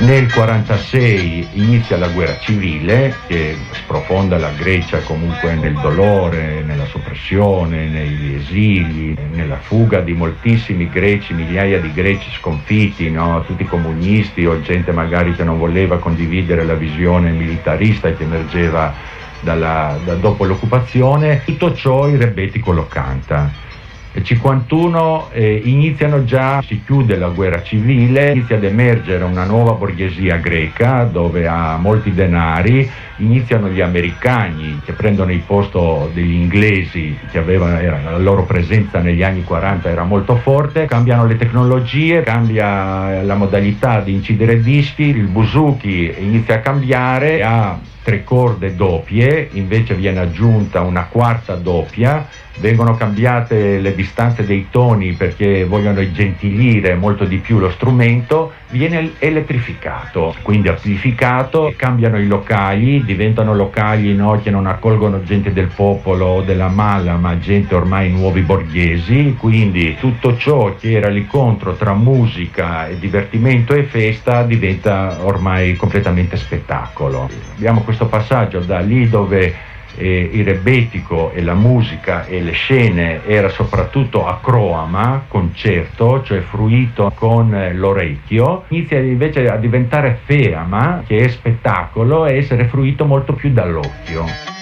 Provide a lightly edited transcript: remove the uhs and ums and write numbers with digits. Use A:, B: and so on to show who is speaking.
A: Nel 1946 inizia la guerra civile che sprofonda la Grecia comunque nel dolore, nella soppressione, negli esili, nella fuga di moltissimi greci, migliaia di greci sconfitti, no? Tutti comunisti o gente magari che non voleva condividere la visione militarista che emergeva dopo l'occupazione. Tutto ciò il rebettico lo canta. Nel 1951 iniziano già, si chiude la guerra civile, inizia ad emergere una nuova borghesia greca dove ha molti denari, iniziano gli americani che prendono il posto degli inglesi che la loro presenza negli anni 40 era molto forte, cambiano le tecnologie, cambia la modalità di incidere dischi, il buzuki inizia a cambiare, ha 3 corde doppie, invece viene aggiunta una quarta doppia, vengono cambiate le distanze dei toni perché vogliono gentilire molto di più lo strumento, viene elettrificato, quindi amplificato, cambiano i locali, diventano locali che non accolgono gente del popolo o della mala, ma gente ormai nuovi borghesi, quindi tutto ciò che era l'incontro tra musica e divertimento e festa diventa ormai completamente spettacolo. Abbiamo questo passaggio da lì dove il rebettico e la musica e le scene era soprattutto acroama, concerto, cioè fruito con l'orecchio, inizia invece a diventare feama, che è spettacolo, e essere fruito molto più dall'occhio.